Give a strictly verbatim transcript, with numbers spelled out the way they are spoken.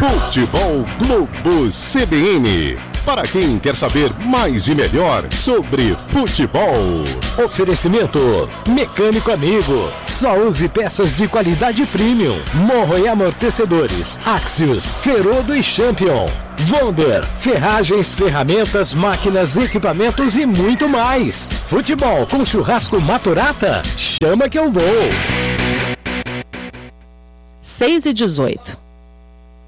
Futebol Globo C B N. Para quem quer saber mais e melhor sobre futebol. Oferecimento Mecânico Amigo. Só use peças de qualidade premium. Morro e amortecedores. Axios, Ferodo e Champion. Wonder, ferragens, ferramentas, máquinas, equipamentos e muito mais. Futebol com churrasco Maturata? Chama que eu vou. seis e dezoito.